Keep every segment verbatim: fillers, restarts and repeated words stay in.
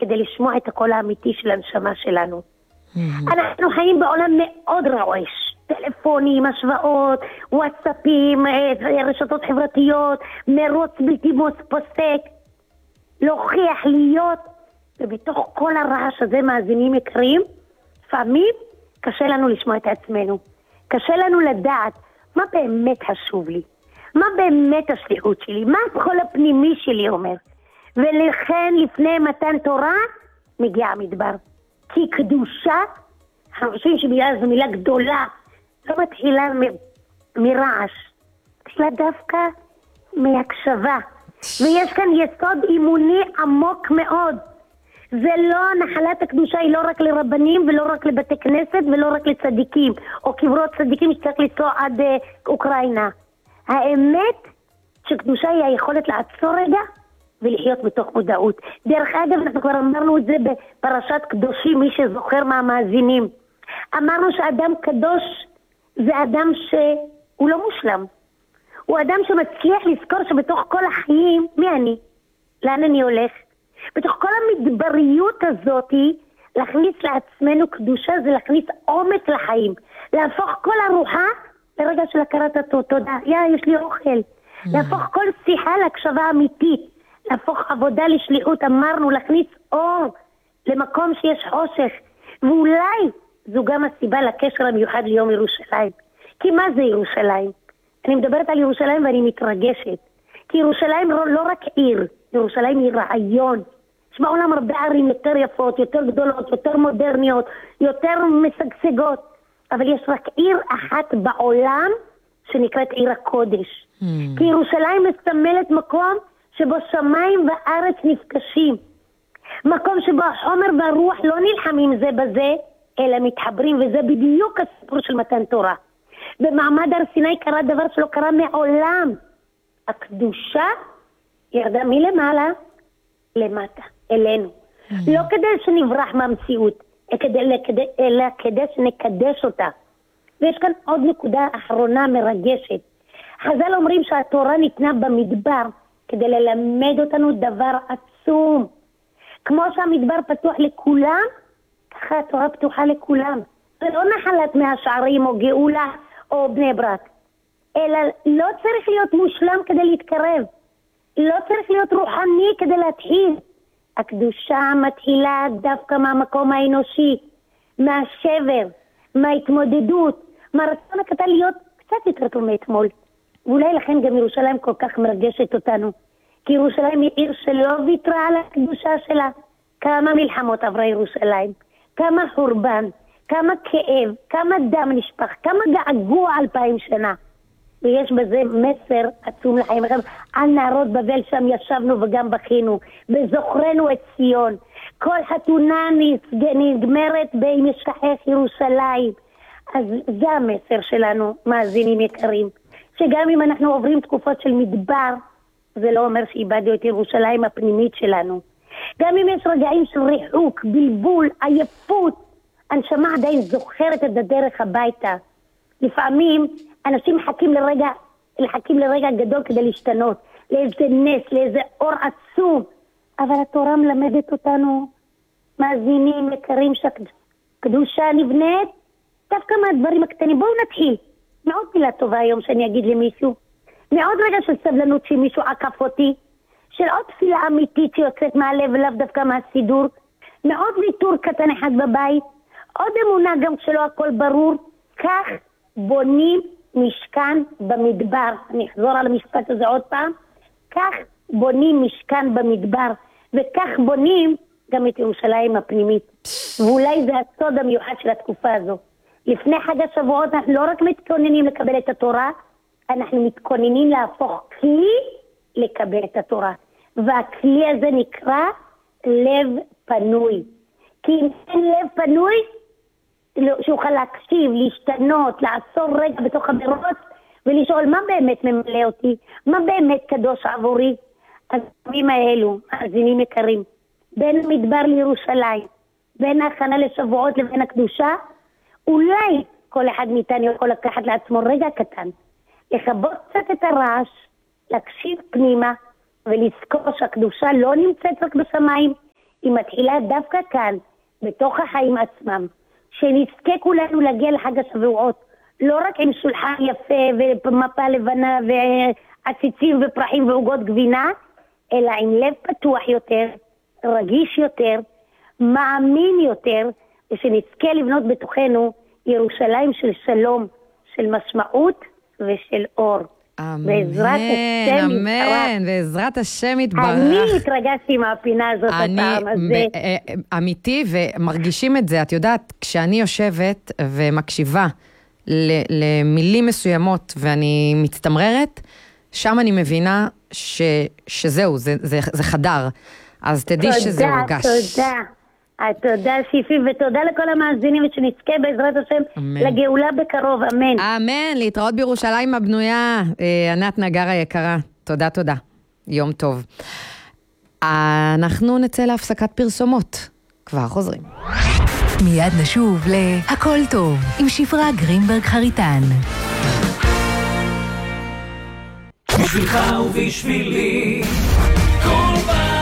כדי לשמוע את הקול האמיתי של הנשמה שלנו. אנחנו חיים בעולם מאוד רועש. טלפונים, השוואות, וואטסאפים, רשתות חברתיות, מרוץ בלתי פוסק. להוכיח להיות, ובתוך כל הרעש הזה מאזינים יקרים, לפעמים קשה לנו לשמוע את עצמנו. קשה לנו לדעת מה באמת חשוב לי. מה באמת השליחות שלי? מה הקול הפנימי שלי אומר? ולכן לפני מתן תורה מגיע המדבר. כי קדושה, אנחנו חושבים שמילה זו מילה גדולה, לא מתחילה מ- מרעש, מתחילה דווקא מהקשבה. ויש כאן יסוד אימוני עמוק מאוד. זה לא, נחלת הקדושה היא לא רק לרבנים ולא רק לבתי כנסת ולא רק לצדיקים, או קברות צדיקים שצריך לנסוע עד uh, אוקראינה. האמת שקדושה היא היכולת לעצור רגע ולחיות בתוך מודעות. דרך אגב, אנחנו כבר אמרנו את זה בפרשת קדושים, מי שזוכר מהמאזינים. אמרנו שאדם קדוש זה אדם שהוא לא מושלם. הוא אדם שמצליח לזכור שבתוך כל החיים, מי אני? לאן אני הולך? בתוך כל המדבריות הזאת, להכניס לעצמנו קדושה זה להכניס עומק לחיים. להפוך כל ארוחה לרגע של הכרת תודה. יא, יש לי אוכל. להפוך כל שיחה להקשבה אמיתית. להפוך עבודה לשליחות, אמרנו, להכניס אור למקום שיש חושך. ואולי זו גם הסיבה לקשר המיוחד ליום ירושלים. כי מה זה ירושלים? אני מדברת על ירושלים ואני מתרגשת. כי ירושלים לא רק עיר, ירושלים היא רעיון. יש בעולם הרבה ערים יותר יפות, יותר גדולות, יותר מודרניות, יותר משגשגות. אבל יש רק עיר אחת בעולם שנקראת עיר הקודש. Mm. כי ירושלים מסמלת מקום שבו שמיים וארץ נפגשים. מקום שבו החומר והרוח לא נלחמים זה בזה, אלא מתחברים, וזה בדיוק הסיפור של מתן תורה. במעמד הר סיני קרה דבר שלא קרה מעולם. הקדושה ירדה מלמעלה למטה, אלינו. Mm. לא כדי שנברח מהמציאות, אלא כדי שנקדש אותה. ויש כאן עוד נקודה אחרונה מרגשת. חז"ל אומרים שהתורה ניתנה במדבר כדי ללמד אותנו דבר עצום. כמו שהמדבר פתוח לכולם, ככה התורה פתוחה לכולם. זה לא נחלת מהשערים או גאולה או בני ברק. אלא לא צריך להיות מושלם כדי להתקרב. לא צריך להיות רוחני כדי להתחיל. הקדושה מתחילה דווקא מהמקום האנושי, מהשבר, מההתמודדות, מהרצון הקטן להיות קצת יותר טוב מאתמול. ואולי לכן גם ירושלים כל כך מרגשת אותנו. כי ירושלים היא עיר שלא ויתרה על הקדושה שלה. כמה מלחמות עברה ירושלים, כמה חורבן, כמה כאב, כמה דם נשפך, כמה געגוע אלפיים שנה. ויש בזה מסר עצום לחיים. על נהרות בבל שם ישבנו וגם בכינו, בזוכרנו את ציון. כל חתונה נגמרת באם ישכח ירושלים. אז זה המסר שלנו, מאזינים יקרים. שגם אם אנחנו עוברים תקופות של מדבר, זה לא אומר שאיבדנו את ירושלים הפנימית שלנו. גם אם יש רגעים של ריחוק, בלבול, עייפות, הנשמה עדיין זוכרת את הדרך הביתה. לפעמים אנשים מחכים לרגע, מחכים לרגע גדול כדי להשתנות, לאיזה נס, לאיזה אור עצום. אבל התורה מלמדת אותנו, מאזינים יקרים, שקדושה נבנית דווקא מהדברים הקטנים. בואו נתחיל. מאוד מילה טובה היום שאני אגיד למישהו. מאוד רגע של סבלנות שמישהו עקף אותי. של עוד תפילה אמיתית שיוצאת מהלב ולאו דווקא מהסידור. מאוד ויתור קטן אחד בבית. עוד אמונה גם כשלא הכל ברור. כך בונים משכן במדבר. אני אחזור על המשפט הזה עוד פעם. כך בונים משכן במדבר. וכך בונים גם את ירושלים הפנימית. ואולי זה הסוד המיוחד של התקופה הזו. לפני חג השבועות אנחנו לא רק מתכוננים לקבל את התורה, אנחנו מתכוננים להפוך כלי לקבל את התורה. והכלי הזה נקרא לב פנוי. כי אם אין לב פנוי, שיוכל להקשיב, להשתנות, לעצור רגע בתוך המרוץ, ולשאול מה באמת ממלא אותי, מה באמת קדוש עבורי. אז הדברים האלו, מאזינים יקרים, בין המדבר לירושלים, בין ההכנה לשבועות לבין הקדושה, אולי כל אחד מאיתנו יכול לקחת לעצמו רגע קטן, לכבות קצת את הרעש, להקשיב פנימה, ולזכור שהקדושה לא נמצאת רק בשמיים, היא מתחילה דווקא כאן, בתוך החיים עצמם, שנזכה כולנו להגיע לחג השבועות, לא רק עם שולחן יפה ומפה לבנה ועציצים ופרחים ועוגות גבינה, אלא עם לב פתוח יותר, רגיש יותר, מאמין יותר, ושנזכה לבנות בתוכנו ירושלים של שלום, של משמעות ושל אור. אמן, אמן, בעזרת השם יתברך. אני התרגשתי מהפינה הזאת הפעם הזה. אמיתי, ומרגישים את זה. את יודעת, כשאני יושבת ומקשיבה למילים מסוימות ואני מצטמררת, שם אני מבינה שזהו, זה חדר. אז תדעי שזה הורגש. תודה, תודה. תודה שיפי, ותודה לכל המאזינים, ושנזכה בעזרת השם לגאולה בקרוב, אמן. אמן, להתראות בירושלים הבנויה, ענת נגר היקרה. תודה, תודה. יום טוב. אנחנו נצא להפסקת פרסומות. כבר חוזרים. מיד נשוב להכל טוב, עם שפרה גרינברג חריטן. בשבילך ובשבילי, כל פעם.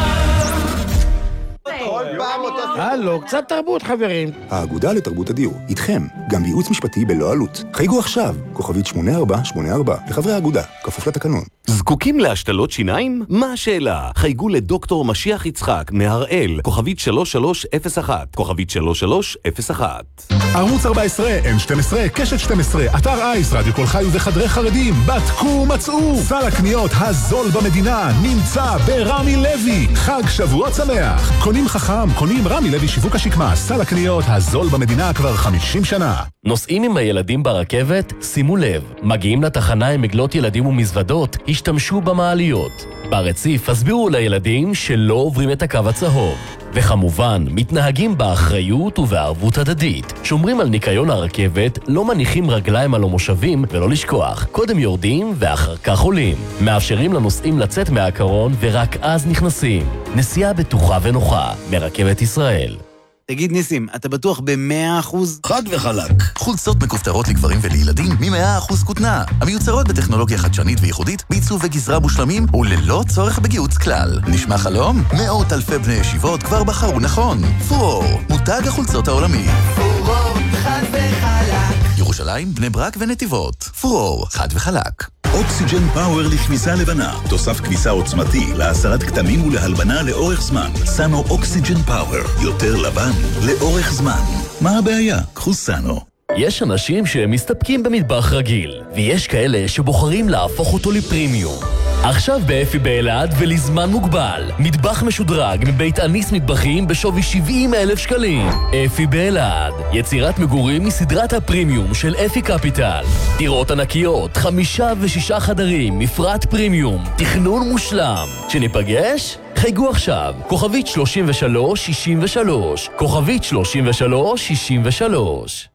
הלו, קצת תרבות חברים. האגודה לתרבות הדיור, איתכם, גם בייעוץ משפטי בלא עלות. חייגו עכשיו, כוכבית שמונה ארבע שמונה ארבע, לחברי האגודה, כפוף לתקנון. זקוקים להשתלות שיניים? מה השאלה? חייגו לדוקטור משיח יצחק מהראל, כוכבית שלוש שלוש אפס אחת, כוכבית שלוש שלוש אפס אחת. ערוץ ארבע עשרה, אם שתים עשרה, קשת שתים עשרה, אתר אייס, רדיו כל חי וחדרי חרדים, בדקו מצאו. סל הקניות הזול במדינה נמצא ברמי לוי. חג שבועות שמח. קונים חכם, קונים רמי לוי שיווק השקמה. סל הקניות הזול במדינה כבר חמישים שנה. נוסעים עם הילדים ברכבת? שימו לב, מגיעים לתחנה עם מגלות ילדים ומזוודות, השתמשו במעליות. ברציף הסבירו לילדים שלא עוברים את הקו הצהוב. וכמובן, מתנהגים באחריות ובערבות הדדית. שומרים על ניקיון הרכבת, לא מניחים רגליים על המושבים, ולא לשכוח, קודם יורדים ואחר כך עולים. מאפשרים לנוסעים לצאת מהקרון ורק אז נכנסים. נסיעה בטוחה ונוחה, מרכבת ישראל. תגיד ניסים, אתה בטוח ב-מאה אחוז? חד וחלק. חולצות מכופתרות לגברים ולילדים מ-מאה אחוז כותנה. המיוצרות בטכנולוגיה חדשנית וייחודית, בעיצוב וגזרה מושלמים וללא צורך בגיוץ כלל. נשמע חלום? מאות אלפי בני ישיבות כבר בחרו נכון. פרור, מותג החולצות העולמי. פרור, חד וחלק. ירושלים, בני ברק ונתיבות. פרור, חד וחלק. אוקסיג'ן פאוור לכביסה לבנה. תוסף כביסה עוצמתי להסרת כתמים ולהלבנה לאורך זמן. סאנו אוקסיג'ן פאוור. יותר לבן לאורך זמן. מה הבעיה? קחו סאנו. יש אנשים שמסתפקים במטבח רגיל, ויש כאלה שבוחרים להפוך אותו לפרימיום. עכשיו באפי באלעד ולזמן מוגבל, מטבח משודרג מבית אניס מטבחים בשווי שבעים אלף שקלים. אפי באלעד, יצירת מגורים מסדרת הפרימיום של אפי קפיטל. דירות ענקיות, חמישה ושישה חדרים, מפרט פרימיום, תכנון מושלם. שניפגש? חייגו עכשיו, כוכבית שלושים ושלוש שישים ושלוש, כוכבית שלושים ושלוש שישים ושלוש.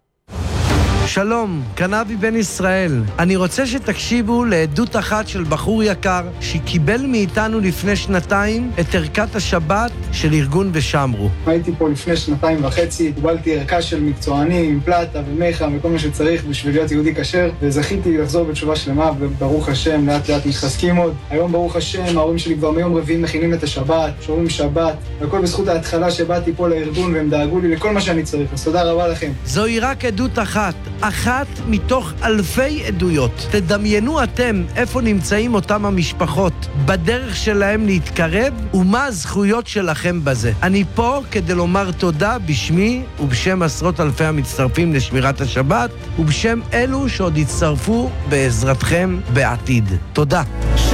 שלום, קנבי בן ישראל. אני רוצה שתקשיבו לעדות אחת של בחור יקר שקיבל מאיתנו לפני שנתיים את ערכת השבת של ארגון ושמרו. הייתי פה לפני שנתיים וחצי, קיבלתי ערכה של מקצוענים עם פלטה ומיכה וכל מה שצריך בשביל להיות יהודי כשר, וזכיתי לחזור בתשובה שלמה, וברוך השם, לאט לאט מתחזקים עוד. היום ברוך השם, ההורים שלי כבר מיום רביעי מכינים את השבת, שומרים שבת, והכל בזכות ההתחלה שבאתי פה לארגון והם דאגו לי לכל מה שאני צריך. אז תודה רבה לכם. זוהי רק עדות אחת. אחת מתוך אלפי עדויות. תדמיינו אתם איפה נמצאים אותם המשפחות בדרך שלהם להתקרב ומה הזכויות שלכם בזה. אני פה כדי לומר תודה בשמי ובשם עשרות אלפי המצטרפים לשמירת השבת ובשם אלו שעוד יצטרפו בעזרתכם בעתיד. תודה.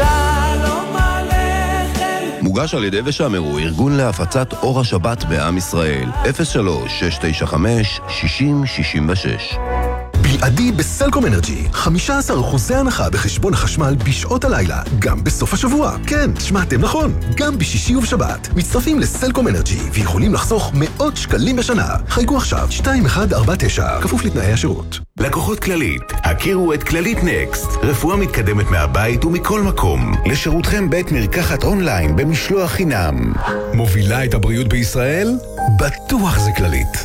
שלום עליכם. מוגש על ידי ושמרו, ארגון להפצת אור השבת בעם ישראל. אפס שלוש שש תשע חמש שישים שישים ושש. בלעדי בסלקום אנרג'י, חמישה עשר אחוזי הנחה בחשבון החשמל בשעות הלילה, גם בסוף השבוע. כן, שמעתם נכון, גם בשישי ובשבת. מצטרפים לסלקום אנרג'י ויכולים לחסוך מאות שקלים בשנה. חייגו עכשיו שתיים אחת ארבע תשע, כפוף לתנאי השירות. לקוחות כללית, הכירו את כללית נקסט, רפואה מתקדמת מהבית ומכל מקום. לשירותכם בית מרקחת אונליין במשלוח חינם. מובילה את הבריאות בישראל? בטוח זה כללית.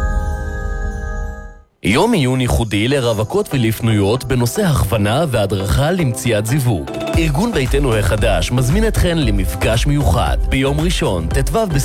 יום עיון ייחודי לרווקות ולפנויות בנושא הכוונה והדרכה למציאת זיווג. ארגון ביתנו החדש מזמין אתכן למפגש מיוחד ביום ראשון, ט"ו